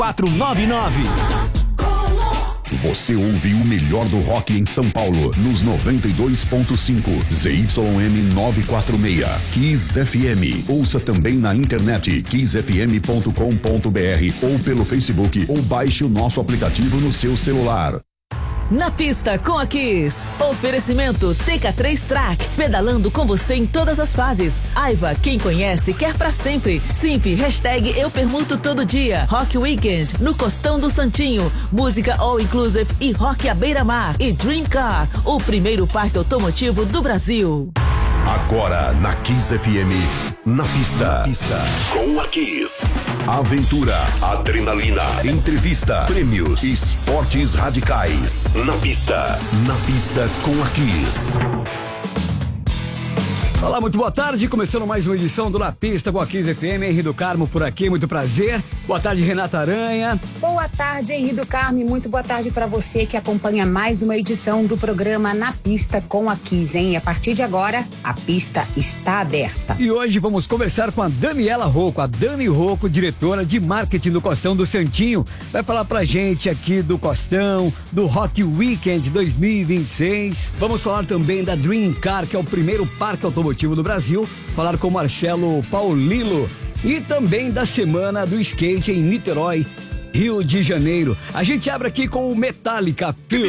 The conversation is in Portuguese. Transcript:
3499. Você ouve o melhor do rock em São Paulo, nos 92.5, ZYM 946, Kiss FM. Ouça também na internet, kissfm.com.br ou pelo Facebook, ou baixe o nosso aplicativo no seu celular. Na pista com a Kiss. Oferecimento TK3 Track. Pedalando com você em todas as fases. Aiva, quem conhece quer pra sempre. Simp, hashtag eu permuto todo dia. Rock Weekend, no Costão do Santinho. Música all inclusive e rock à beira-mar. E Dream Car, o primeiro parque automotivo do Brasil. Agora na Kiss FM, na pista, com a Kiss. Aventura, adrenalina, entrevista, prêmios, esportes radicais. Na pista com a Kiss. Olá, muito boa tarde, começando mais uma edição do Na Pista com a Kiss FM, Henri do Carmo por aqui, muito prazer. Boa tarde, Renata Aranha. Boa tarde, Henri do Carmo, muito boa tarde para você que acompanha mais uma edição do programa Na Pista com a Kiss, hein? A partir de agora, a pista está aberta. E hoje vamos conversar com a Daniela Rocco, a Dani Rocco, diretora de marketing do Costão do Santinho. Vai falar pra gente aqui do Costão, do Rock Weekend 2026. Vamos falar também da Dream Car, que é o primeiro parque automotivo do Brasil, falar com Marcelo Paulilo e também da Semana do Skate em Niterói, Rio de Janeiro. A gente abre aqui com o Metallica, Feel.